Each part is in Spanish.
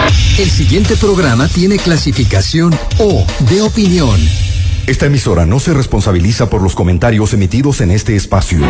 El siguiente programa tiene clasificación O de opinión. Esta emisora no se responsabiliza por los comentarios emitidos en este espacio.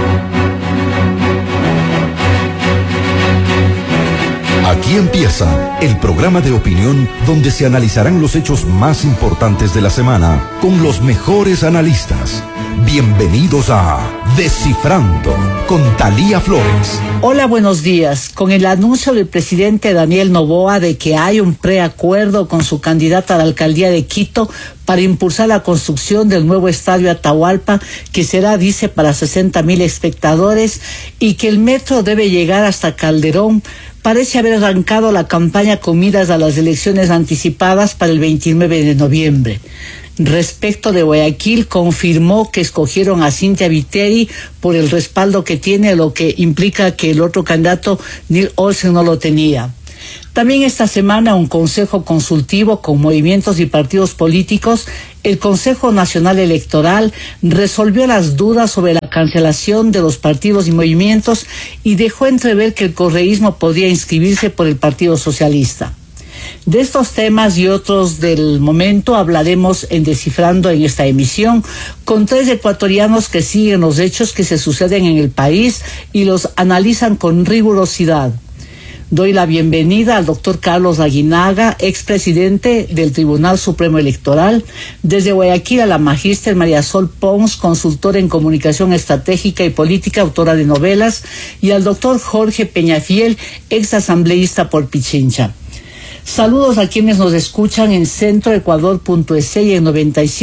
Aquí empieza el programa de opinión donde se analizarán los hechos más importantes de la semana con los mejores analistas. Bienvenidos a Descifrando con Thalía Flores. Hola, buenos días. Con el anuncio del presidente Daniel Noboa de que hay un preacuerdo con su candidata a la alcaldía de Quito para impulsar la construcción del nuevo estadio Atahualpa, que será, dice, para 60,000 espectadores, y que el metro debe llegar hasta Calderón, parece haber arrancado la campaña con miras a las elecciones anticipadas para el 29 de noviembre. Respecto de Guayaquil, confirmó que escogieron a Cynthia Viteri por el respaldo que tiene, lo que implica que el otro candidato, Neil Olsen, no lo tenía. También esta semana un consejo consultivo con movimientos y partidos políticos, el Consejo Nacional Electoral, resolvió las dudas sobre la cancelación de los partidos y movimientos y dejó entrever que el correísmo podría inscribirse por el Partido Socialista. De estos temas y otros del momento hablaremos en Descifrando en esta emisión con 3 ecuatorianos que siguen los hechos que se suceden en el país y los analizan con rigurosidad. Doy la bienvenida al doctor Carlos Aguinaga, expresidente del Tribunal Supremo Electoral. Desde Guayaquil a la magíster María Sol Pons, consultora en comunicación estratégica y política, autora de novelas, y al doctor Jorge Peñafiel, exasambleísta por Pichincha. Saludos a quienes nos escuchan en centroecuador.es y en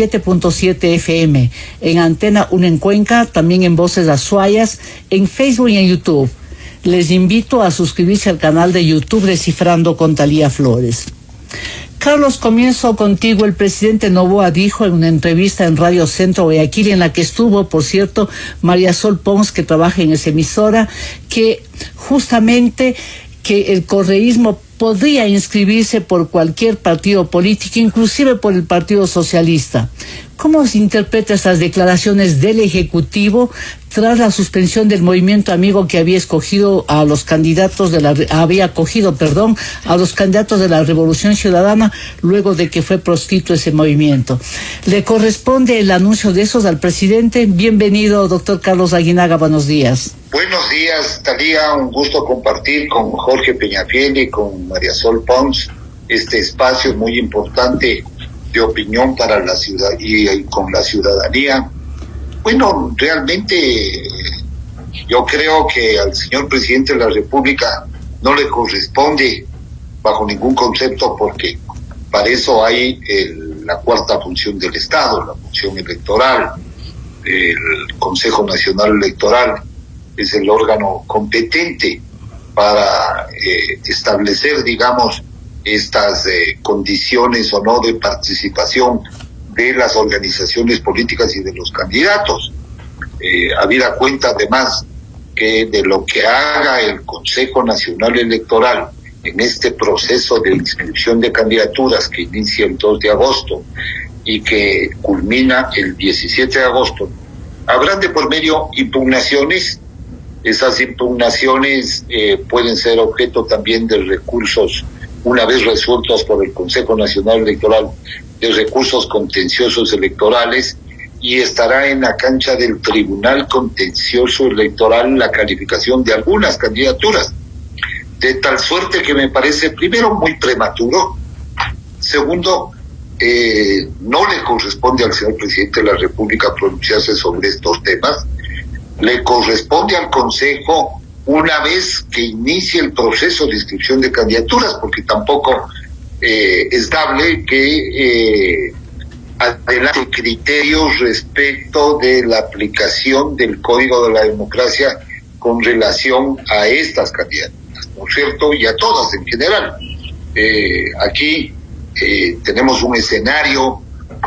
97.7 FM, en Antena 1 en Cuenca, también en Voces Azuayas, en Facebook y en YouTube. Les invito a suscribirse al canal de YouTube Descifrando con Thalía Flores. Carlos, comienzo contigo. El presidente Noboa dijo en una entrevista en Radio Centro Guayaquil, en la que estuvo, por cierto, María Sol Pons, que trabaja en esa emisora, que justamente que el correísmo podría inscribirse por cualquier partido político, inclusive por el Partido Socialista. ¿Cómo se interpreta estas declaraciones del Ejecutivo tras la suspensión del movimiento amigo que había acogido a los candidatos de la Revolución Ciudadana luego de que fue proscrito ese movimiento? ¿Le corresponde el anuncio de esos al presidente? Bienvenido, doctor Carlos Aguinaga, buenos días. Buenos días, Thalía, un gusto compartir con Jorge Peñafiel y con María Sol Pons este espacio muy importante de opinión para la ciudad y con la ciudadanía. Bueno, realmente yo creo que al señor presidente de la República no le corresponde bajo ningún concepto, porque para eso hay la cuarta función del Estado, la función electoral. El Consejo Nacional Electoral es el órgano competente para establecer, digamos, estas condiciones o no de participación de las organizaciones políticas y de los candidatos. Habida cuenta además que de lo que haga el Consejo Nacional Electoral en este proceso de inscripción de candidaturas que inicia el 2 de agosto y que culmina el 17 de agosto, habrán de por medio impugnaciones. Esas impugnaciones pueden ser objeto también de recursos, una vez resueltos por el Consejo Nacional Electoral, de recursos contenciosos electorales, y estará en la cancha del Tribunal Contencioso Electoral la calificación de algunas candidaturas, de tal suerte que me parece, primero, muy prematuro, segundo, no le corresponde al señor presidente de la República pronunciarse sobre estos temas, le corresponde al Consejo una vez que inicie el proceso de inscripción de candidaturas, porque tampoco es dable que adelante criterios respecto de la aplicación del Código de la Democracia con relación a estas candidaturas, ¿no es cierto? Y a todas en general. Aquí tenemos un escenario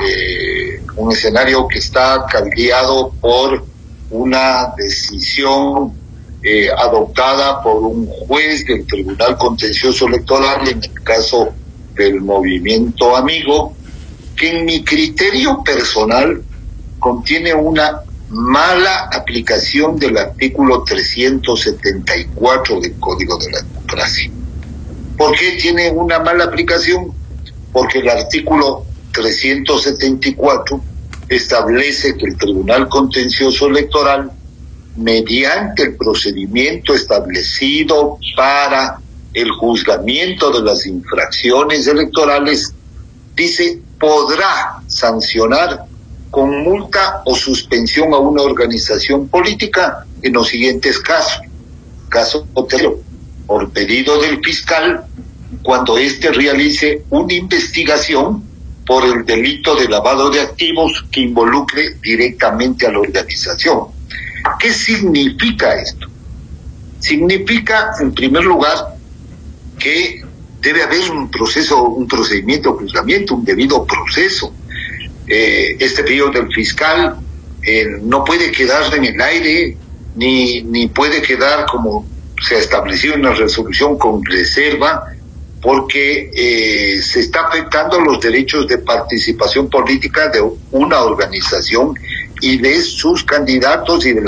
que está caldeado por una decisión adoptada por un juez del Tribunal Contencioso Electoral, en el caso del Movimiento Amigo, que en mi criterio personal contiene una mala aplicación del artículo 374 del Código de la Democracia. ¿Por qué tiene una mala aplicación? Porque el artículo 374 establece que el Tribunal Contencioso Electoral, mediante el procedimiento establecido para el juzgamiento de las infracciones electorales, dice, podrá sancionar con multa o suspensión a una organización política en los siguientes casos. Caso primero, por pedido del fiscal, cuando éste realice una investigación por el delito de lavado de activos que involucre directamente a la organización. ¿Qué significa esto? Significa, en primer lugar, que debe haber un procedimiento de juzgamiento, un debido proceso. Este pedido del fiscal no puede quedar en el aire, ni puede quedar como se ha establecido en la resolución con reserva, porque se está afectando los derechos de participación política de una organización y de sus candidatos y de